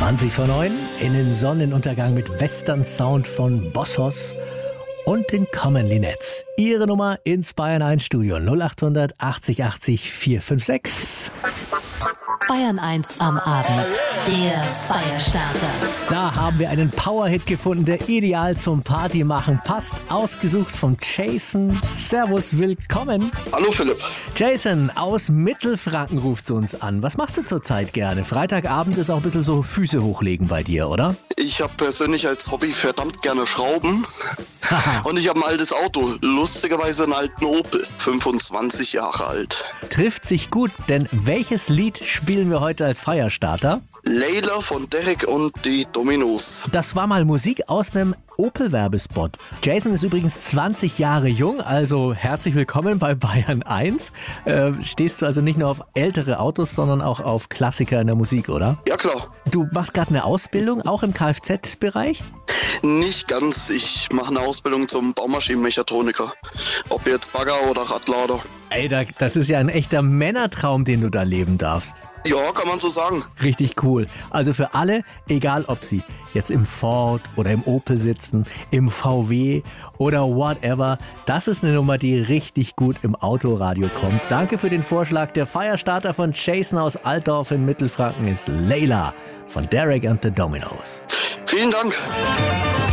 20 vor 9 in den Sonnenuntergang mit Western Sound von Bossos und den Common Linettes. Ihre Nummer ins Bayern 1 Studio 0800 80 80 456. Bayern 1 am Abend, der Feierstarter. Da haben wir einen Powerhit gefunden, der ideal zum Partymachen passt. Ausgesucht von Jason. Servus, willkommen. Hallo Philipp. Jason, aus Mittelfranken rufst du uns an. Was machst du zurzeit gerne? Freitagabend ist auch ein bisschen so Füße hochlegen bei dir, oder? Ich habe persönlich als Hobby verdammt gerne Schrauben. Und ich habe ein altes Auto, lustigerweise einen alten Opel, 25 Jahre alt. Trifft sich gut, denn welches Lied spielen wir heute als Feierstarter? Layla von Derek und die Dominos. Das war mal Musik aus einem Opel-Werbespot. Jason ist übrigens 20 Jahre jung, also herzlich willkommen bei Bayern 1. Stehst du also nicht nur auf ältere Autos, sondern auch auf Klassiker in der Musik, oder? Ja klar. Du machst gerade eine Ausbildung, auch im Kfz-Bereich? Nicht ganz. Ich mache eine Ausbildung zum Baumaschinenmechatroniker. Ob jetzt Bagger oder Radlader. Ey, das ist ja ein echter Männertraum, den du da leben darfst. Ja, kann man so sagen. Richtig cool. Also für alle, egal ob sie jetzt im Ford oder im Opel sitzen, im VW oder whatever, das ist eine Nummer, die richtig gut im Autoradio kommt. Danke für den Vorschlag. Der Feierstarter von Jason aus Altdorf in Mittelfranken ist Layla von Derek and the Dominos. Vielen Dank.